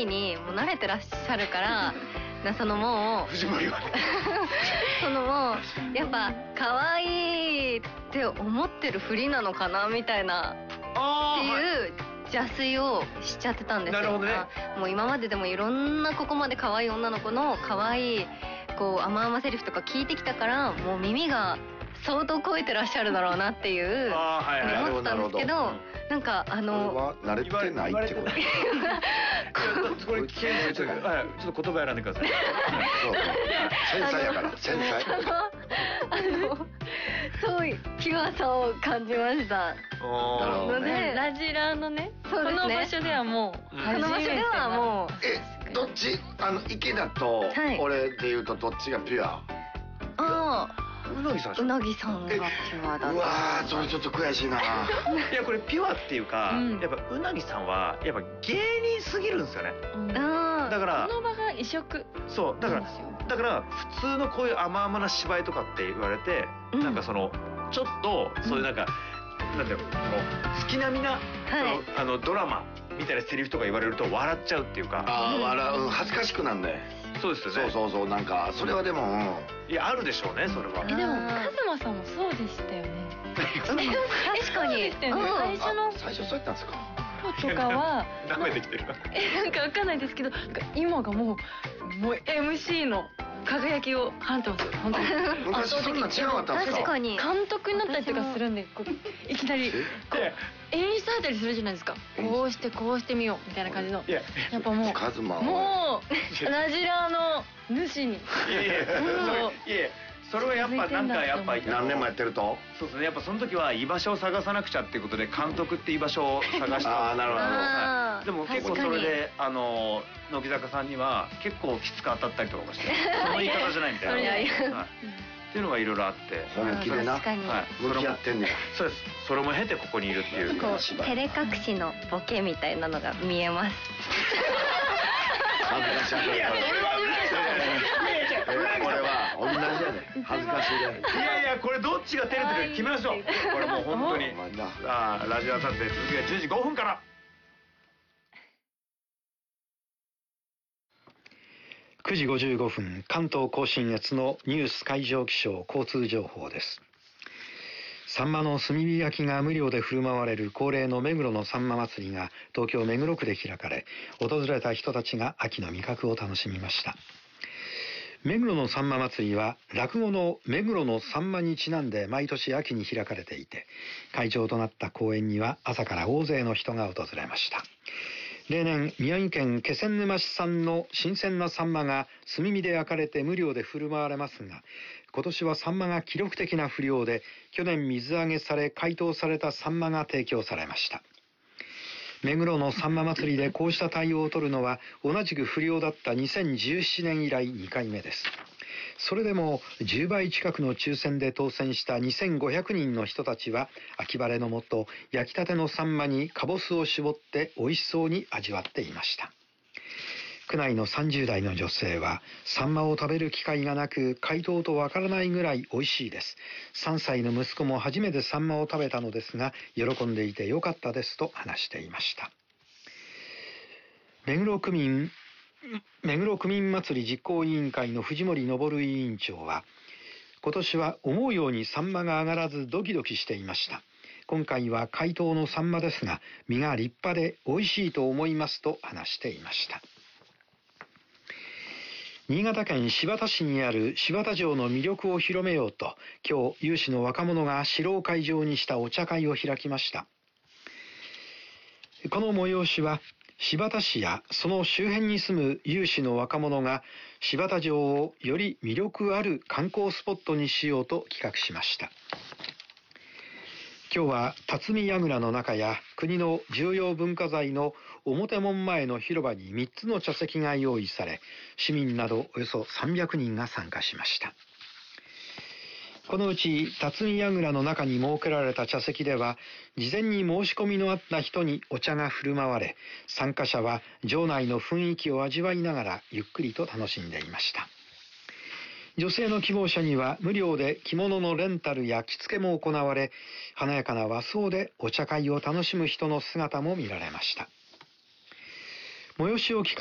みにもう慣れてらっしゃるからそのもう藤森はねそのもうやっぱ可愛いって思ってるふりなのかなみたいなっていう邪推をしちゃってたんですよ。 なるほどね。 もう今まででもいろんなここまで可愛い女の子の可愛いこう甘々セリフとか聞いてきたからもう耳が相当超えてらっしゃるだろうなっていう思ってたんですけど、なんかこれは慣れてないってことこれ聞けない。ちょっと言葉選んでください。 そう繊細やから繊細。 そういうピュアさを感じました。のでラジラのねこの場所ではもうこの場所ではもうどっち池田と俺でいうとどっちがピュア？ うなぎさん。 うなぎさんがピュアだ。 うわーそれちょっと悔しいな。 いやこれピュアっていうかやっぱうなぎさんはやっぱ芸人すぎるんですよね。だからこの場が異色。 そうだから普通のこういう甘々な芝居とかって言われてなんかそのちょっとそういうなんかなんだろう月並みなドラマみたいなセリフとか言われると笑っちゃうっていうか。 笑う恥ずかしくなんだよ。 そうですよね。 そうなんかそれはでもいやあるでしょうねそれは。 でもカズマさんもそうでしたよね。 確かに最初そうやったんですか。 とかは舐めてきてる。 なんかわかんないですけど今がもう MC の輝きを放ってますよ本当に。 昔そんな違かったんですか。 確かに監督になったりとかするんでいきなりこう演出あったりするじゃないですか。こうしてみようみたいな感じの。やっぱもうカズマもうラジラの主に。 いやそれはやっぱなんかやっぱ何年もやってると。 そうですね。やっぱその時は居場所を探さなくちゃっていうことで監督って居場所を探した。 なるほど。でも結構それで乃木坂さんには結構きつく当たったりとかしてその言い方じゃないみたいなっていうのがいろいろあって。 本気でな向き合ってんねん。 そうです。それも経てここにいるっていう。 照れ隠しのボケみたいなのが見えます。 恥ずかしい。いやそれはこれは同じやね。恥ずかしいね。 いやこれどっちが照れてるか決めましょう。これもう本当に。ラジオサタデー続きが10時5分から。 9時55分関東甲信越のニュース海上気象交通情報です。サンマの炭火焼きが無料で振る舞われる恒例の目黒のさんま祭りが東京目黒区で開かれ、訪れた人たちが秋の味覚を楽しみました。目黒のさんま祭りは落語の目黒のさんまにちなんで毎年秋に開かれていて、会場となった公園には朝から大勢の人が訪れました。例年宮城県気仙沼市産の新鮮なサンマが炭火で焼かれて無料で振る舞われますが、今年はサンマが記録的な不漁で、去年水揚げされ解凍されたサンマが提供されました。目黒のさんま祭りでこうした対応を取るのは同じく不漁だった2017年以来2回目です。それでも10倍近くの抽選で当選した2500人の人たちは秋晴れのもと焼きたてのサンマにかぼすを絞って美味しそうに味わっていました。区内の30代の女性はサンマを食べる機会がなく解凍とわからないぐらい美味しいです。3歳の息子も初めてサンマを食べたのですが喜んでいてよかったですと話していました。目黒区民祭り実行委員会の藤森昇委員長は、今年は思うようにサンマが上がらずドキドキしていました。今回は解凍のサンマですが身が立派で美味しいと思いますと話していました。新潟県新発田市にある新発田城の魅力を広めようと、今日有志の若者が城を会場にしたお茶会を開きました。この催しは新発田市やその周辺に住む有志の若者が新発田城をより魅力ある観光スポットにしようと企画しました。今日は辰巳櫓の中や国の重要文化財の表門前の広場に3つの茶席が用意され、市民などおよそ300人が参加しました。このうち辰巳櫓の中に設けられた茶席では事前に申し込みのあった人にお茶が振る舞われ、参加者は城内の雰囲気を味わいながらゆっくりと楽しんでいました。女性の希望者には無料で着物のレンタルや着付けも行われ、華やかな和装でお茶会を楽しむ人の姿も見られました。催しを